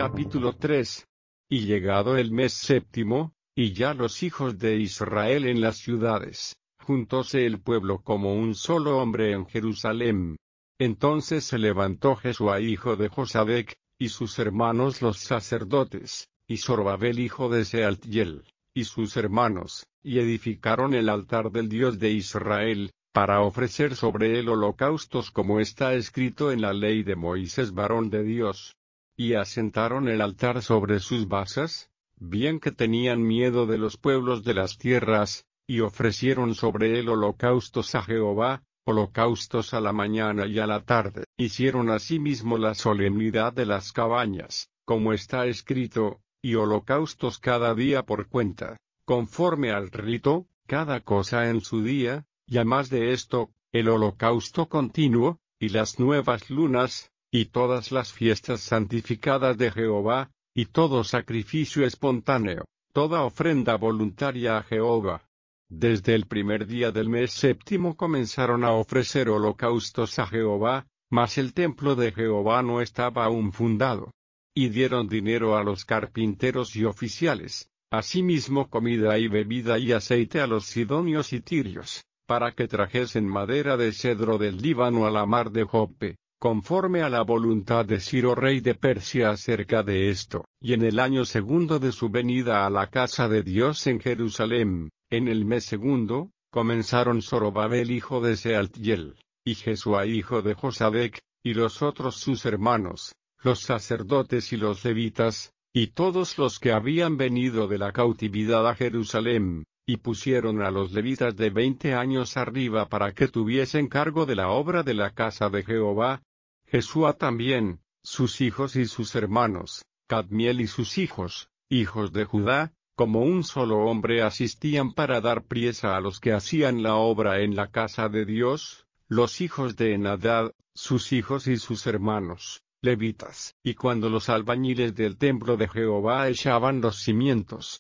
Capítulo 3. Y llegado el mes séptimo, y ya los hijos de Israel en las ciudades, juntóse el pueblo como un solo hombre en Jerusalén. Entonces se levantó Jesúa hijo de Josadec, y sus hermanos los sacerdotes, y Zorobabel hijo de Sealtiel, y sus hermanos, y edificaron el altar del Dios de Israel, para ofrecer sobre él holocaustos como está escrito en la ley de Moisés varón de Dios. Y asentaron el altar sobre sus basas, bien que tenían miedo de los pueblos de las tierras, y ofrecieron sobre él holocaustos a Jehová, holocaustos a la mañana y a la tarde. Hicieron asimismo la solemnidad de las cabañas, como está escrito, y holocaustos cada día por cuenta, conforme al rito, cada cosa en su día, y además de esto, el holocausto continuo, y las nuevas lunas, y todas las fiestas santificadas de Jehová, y todo sacrificio espontáneo, toda ofrenda voluntaria a Jehová. Desde el primer día del mes séptimo comenzaron a ofrecer holocaustos a Jehová, mas el templo de Jehová no estaba aún fundado. Y dieron dinero a los carpinteros y oficiales, asimismo comida y bebida y aceite a los sidonios y tirios, para que trajesen madera de cedro del Líbano a la mar de Joppe, conforme a la voluntad de Ciro rey de Persia acerca de esto. Y en el año segundo de su venida a la casa de Dios en Jerusalén, en el mes segundo, comenzaron Zorobabel hijo de Sealtiel, y Jesúa hijo de Josadec, y los otros sus hermanos, los sacerdotes y los levitas, y todos los que habían venido de la cautividad a Jerusalén, y pusieron a los levitas de 20 años arriba para que tuviesen cargo de la obra de la casa de Jehová. Jesúa también, sus hijos y sus hermanos, Cadmiel y sus hijos, hijos de Judá, como un solo hombre asistían para dar priesa a los que hacían la obra en la casa de Dios, los hijos de Enadad, sus hijos y sus hermanos, levitas. Y cuando los albañiles del templo de Jehová echaban los cimientos,